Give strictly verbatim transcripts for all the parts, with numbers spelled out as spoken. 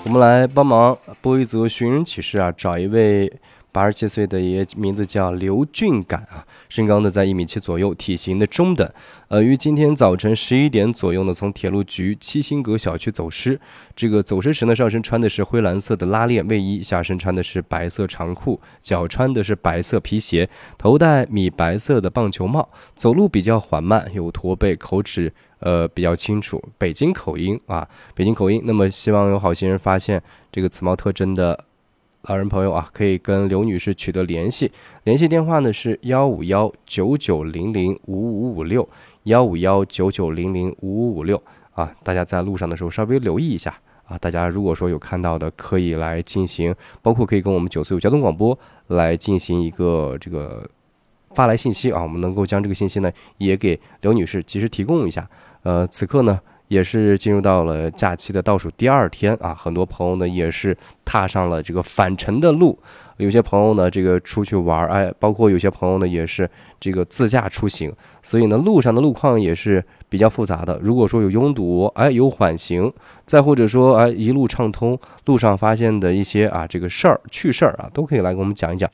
我们来帮忙播一则寻人启事啊，找一位八十七岁的爷，名字叫刘俊感啊，身高呢在一米七左右，体型的中等。呃，于今天早晨十一点左右呢，从铁路局七星阁小区走失。这个走失时呢，上身穿的是灰蓝色的拉链卫衣，下身穿的是白色长裤，脚穿的是白色皮鞋，头戴米白色的棒球帽，走路比较缓慢，有驼背，口齿呃比较清楚，北京口音啊，北京口音。那么希望有好心人发现这个此貌特征的老人朋友啊，可以跟刘女士取得联系，联系电话呢是幺五幺九九零零五五五六，幺五幺九九零零五五五六啊。大家在路上的时候稍微留意一下啊。大家如果说有看到的，可以来进行，包括可以跟我们九四五交通广播来进行一个这个发来信息啊，我们能够将这个信息呢也给刘女士及时提供一下。呃，此刻呢也是进入到了假期的倒数第二天啊，很多朋友呢也是踏上了这个返程的路，有些朋友呢这个出去玩，哎，包括有些朋友呢也是这个自驾出行，所以呢路上的路况也是比较复杂的。如果说有拥堵，哎，有缓行，再或者说哎一路畅通，路上发现的一些啊这个事儿趣事儿啊，都可以来给我们讲一讲。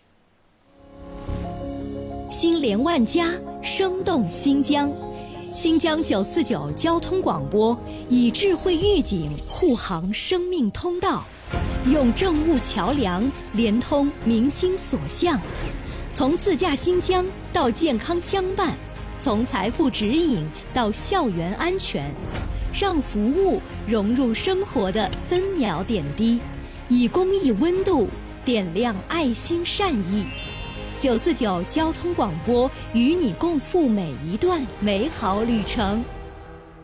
心连万家，生动新疆。新疆九四九交通广播以智慧预警护航生命通道，用政务桥梁连通民心所向，从自驾新疆到健康相伴，从财富指引到校园安全，让服务融入生活的分秒点滴，以公益温度点亮爱心善意。九四九交通广播与你共赴每一段美好旅程。